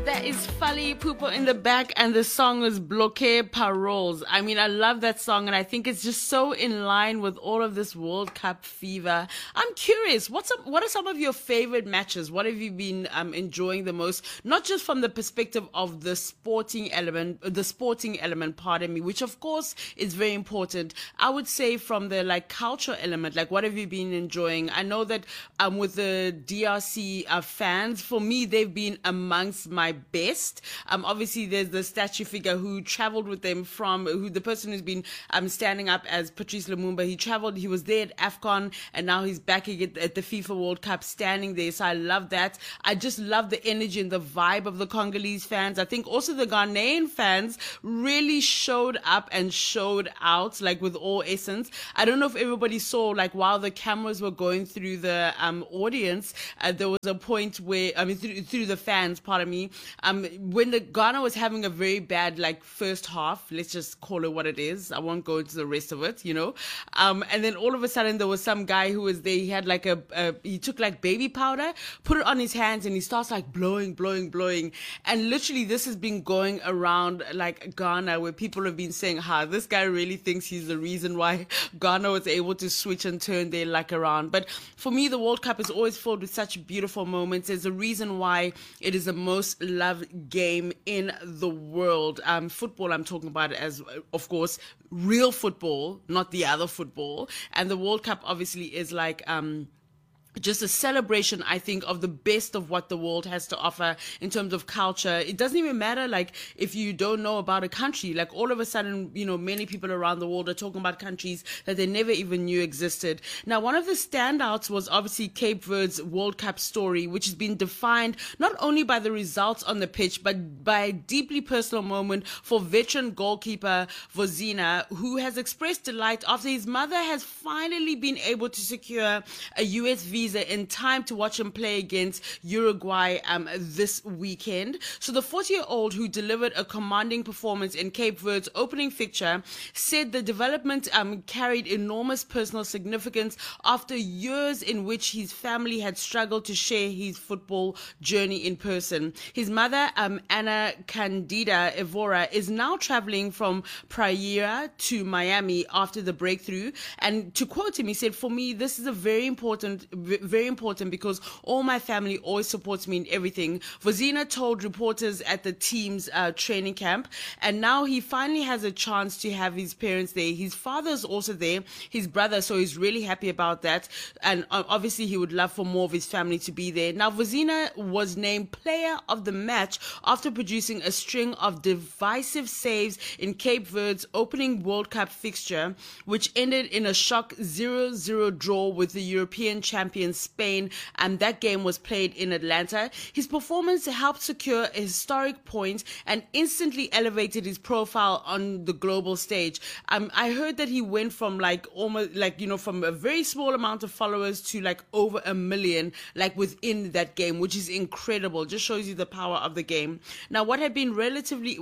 That is Fally Ipupa in the back, and the song is Bloqué Paroles. I mean, I love that song, and I think it's just so in line with all of this World Cup fever. I'm curious, what are some of your favorite matches? What have you been enjoying the most? Not just from the perspective of the sporting element, pardon me, which of course is very important. I would say from the culture element, what have you been enjoying? I know that with the DRC fans, for me, they've been amongst my best. Obviously, there's the statue figure who traveled with them the person who's been standing up as Patrice Lumumba. He was there at AFCON, and now he's back at the FIFA World Cup standing there. So I love that. I just love the energy and the vibe of the Congolese fans. I think also the Ghanaian fans really showed up and showed out, with all essence. I don't know if everybody saw, while the cameras were going through the audience, there was a point where, through the fans, pardon me, when the Ghana was having a very bad first half, let's just call it what it is. I won't go into the rest of it, and then all of a sudden there was some guy who was there. He had he took baby powder, put it on his hands, and he starts blowing, and literally this has been going around Ghana, where people have been saying, this guy really thinks he's the reason why Ghana was able to switch and turn their luck around. But for me, the World Cup is always filled with such beautiful moments. There's a reason why it is the most loved game in the world. Football, I'm talking about it as, of course, real football, not the other football. And the World Cup obviously is just a celebration, I think, of the best of what the world has to offer in terms of culture. It doesn't even matter, if you don't know about a country, all of a sudden, many people around the world are talking about countries that they never even knew existed. Now, one of the standouts was obviously Cape Verde's World Cup story, which has been defined not only by the results on the pitch, but by a deeply personal moment for veteran goalkeeper Vozina, who has expressed delight after his mother has finally been able to secure a US visa in time to watch him play against Uruguay this weekend. So the 40-year-old, who delivered a commanding performance in Cape Verde's opening fixture, said the development carried enormous personal significance after years in which his family had struggled to share his football journey in person. His mother, Ana Candida Evora, is now traveling from Praia to Miami after the breakthrough. And to quote him, he said, "For me, this is a very important because all my family always supports me in everything." Vozina told reporters at the team's training camp, and now he finally has a chance to have his parents there. His father's also there, his brother, so he's really happy about that. And obviously he would love for more of his family to be there. Now, Vozina was named player of the match after producing a string of divisive saves in Cape Verde's opening World Cup fixture, which ended in a shock 0-0 draw with the European champion Spain, and that game was played in Atlanta. His performance helped secure a historic point and instantly elevated his profile on the global stage. I heard that he went from almost from a very small amount of followers to over 1 million within that game, which is incredible. Just shows you the power of the game. Now, what had been a relatively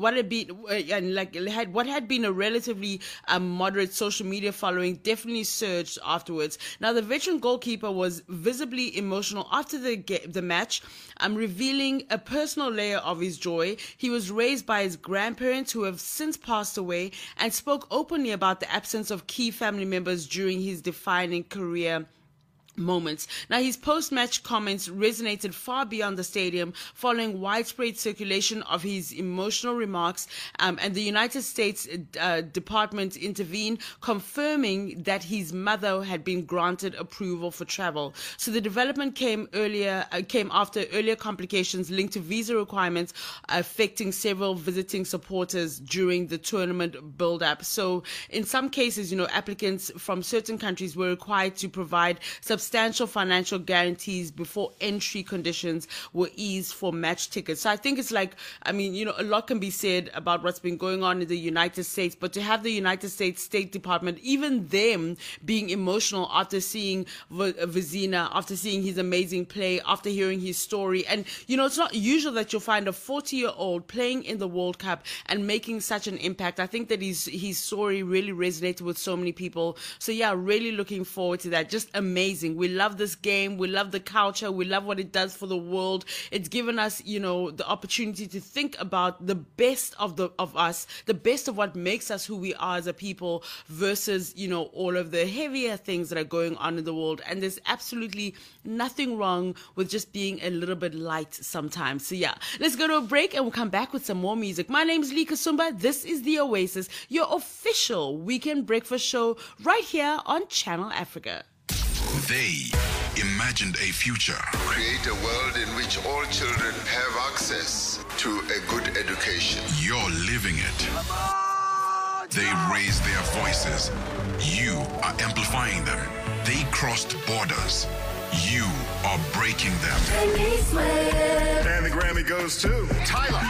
moderate social media following definitely surged afterwards. Now, the veteran goalkeeper was visibly emotional after the match, revealing a personal layer of his joy. He was raised by his grandparents, who have since passed away, and spoke openly about the absence of key family members during his defining career moments. Now, his post-match comments resonated far beyond the stadium, following widespread circulation of his emotional remarks, and the United States Department intervened, confirming that his mother had been granted approval for travel. So the development came after earlier complications linked to visa requirements affecting several visiting supporters during the tournament build-up. So in some cases, applicants from certain countries were required to provide substantial financial guarantees before entry conditions were eased for match tickets. So I think it's a lot can be said about what's been going on in the United States, but to have the United States State Department, even them being emotional after seeing Vozina, after seeing his amazing play, after hearing his story. And, it's not usual that you'll find a 40-year-old playing in the World Cup and making such an impact. I think that his story really resonated with so many people. So yeah, really looking forward to that. Just amazing. amazing. We love this game. We love the culture. We love what it does for the world. It's given us, the opportunity to think about the best of us, the best of what makes us who we are as a people versus, all of the heavier things that are going on in the world. And there's absolutely nothing wrong with just being a little bit light sometimes. So yeah, let's go to a break and we'll come back with some more music. My name is Lee Kasumba. This is The Oasis, your official weekend breakfast show right here on Channel Africa. They imagined a future. Create a world in which all children have access to a good education. You're living it. They raised their voices. You are amplifying them. They crossed borders. You are breaking them. And the Grammy goes to Tyler.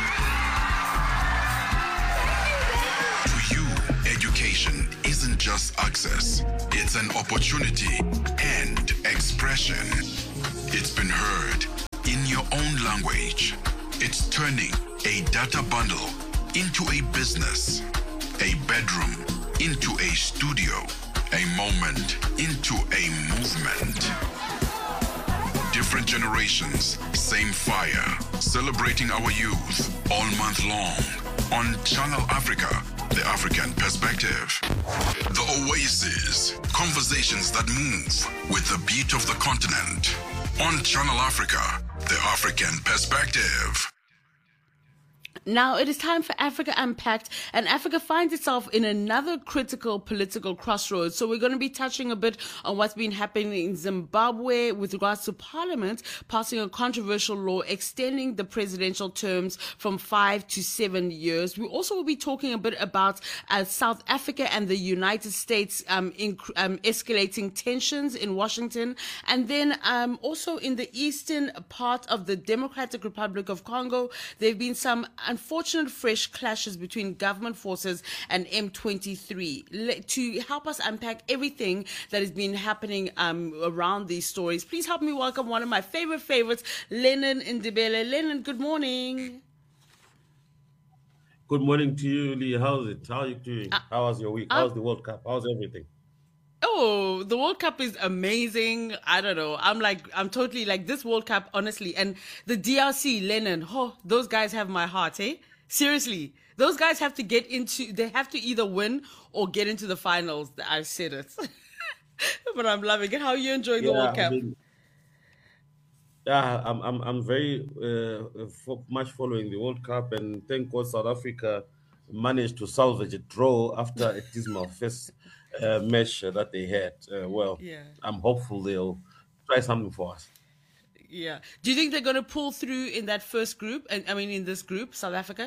To you, education isn't just access. It's an opportunity and expression. It's been heard in your own language. It's turning a data bundle into a business, a bedroom into a studio, a moment into a movement. Different generations, same fire. Celebrating our youth all month long on Channel Africa, the African perspective. The Oasis, conversations that move with the beat of the continent. On Channel Africa, the African perspective. Now it is time for Africa Unpacked, and Africa finds itself in another critical political crossroads. So we're going to be touching a bit on what's been happening in Zimbabwe with regards to Parliament passing a controversial law extending the presidential terms from 5 to 7 years. We also will be talking a bit about South Africa and the United States escalating tensions in Washington, and then also in the eastern part of the Democratic Republic of Congo, there have been some unfortunate fresh clashes between government forces and M23. To help us unpack everything that has been happening around these stories, please help me welcome one of my favorites, Lennon Ndibele. Lennon, good morning. Good morning to you, Lee. How's it? How are you doing? How was your week? How's the World Cup? How's everything? Oh, the World Cup is amazing. I don't know. I'm totally like this World Cup, honestly. And the DRC, Lennon, those guys have my heart, eh? Seriously. Those guys have to they have to either win or get into the finals. I said it. But I'm loving it. How are you enjoying the World Cup? I'm very much following the World Cup, and thank God South Africa managed to salvage a draw after a dismal first match that they had. I'm hopeful they'll try something for us. Yeah. Do you think they're going to pull through in that first group? In this group, South Africa?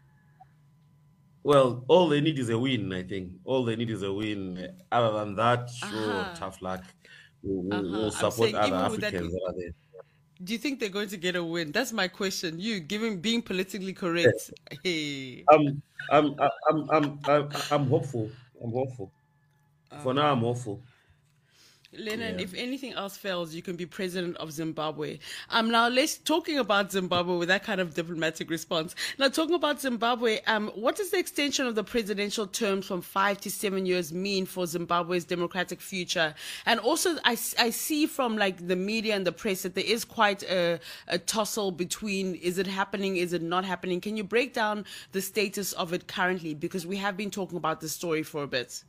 Well, all they need is a win, I think. All they need is a win. Other than that, sure, tough luck. We'll support other Africans that are there. Do you think they're going to get a win? That's my question. You, being politically correct. Hey. I'm hopeful. I'm hopeful. For now, I'm hopeful. Lennon, if anything else fails, you can be president of Zimbabwe. Now let's talking about Zimbabwe with that kind of diplomatic response. Now talking about Zimbabwe, what does the extension of the presidential terms from 5 to 7 years mean for Zimbabwe's democratic future? And also, I see from like the media and the press that there is quite a tussle between is it happening, is it not happening? Can you break down the status of it currently? Because we have been talking about this story for a bit.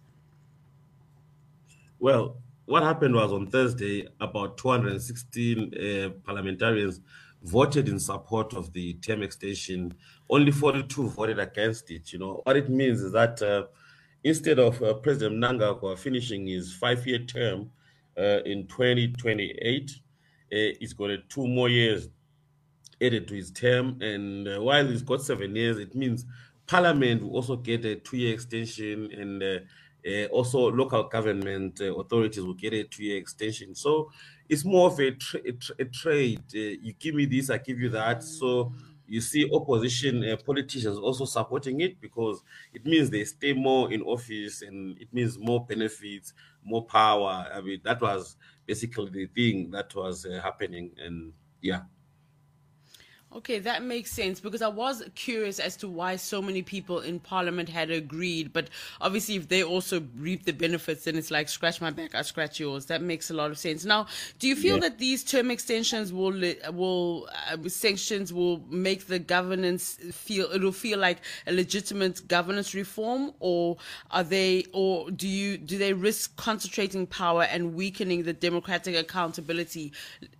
Well, what happened was on Thursday, about 216 parliamentarians voted in support of the term extension. Only 42 voted against it. You know, what it means is that instead of President Mnangagwa finishing his 5-year term in 2028, he's got 2 more years added to his term. And while he's got 7 years, it means Parliament will also get a 2-year extension, and also local government authorities will get a 2-year extension. So it's more of a trade. You give me this, I give you that. So you see opposition politicians also supporting it because it means they stay more in office, and it means more benefits, more power. I mean, that was basically the thing that was happening. And yeah. Okay, that makes sense because I was curious as to why so many people in Parliament had agreed. But obviously, if they also reap the benefits, then it's like scratch my back, I scratch yours. That makes a lot of sense. Now, do you feel Yeah. that these term extensions sanctions will make the governance feel it'll feel like a legitimate governance reform, or do they risk concentrating power and weakening the democratic accountability?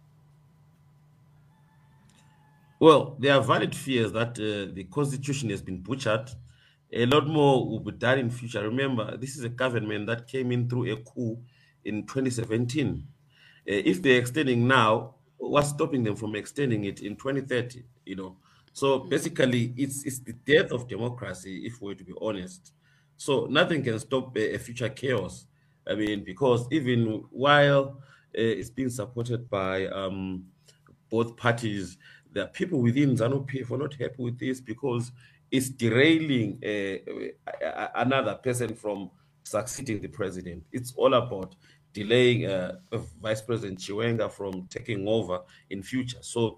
Well, there are valid fears that the constitution has been butchered. A lot more will be done in future. Remember, this is a government that came in through a coup in 2017. If they're extending now, what's stopping them from extending it in 2030? So basically, it's the death of democracy, if we're to be honest. So nothing can stop a future chaos. I mean, because even while it's being supported by both parties, there are people within ZANU-PF who are not happy with this because it's derailing another person from succeeding the president. It's all about delaying Vice President Chiwenga from taking over in future. So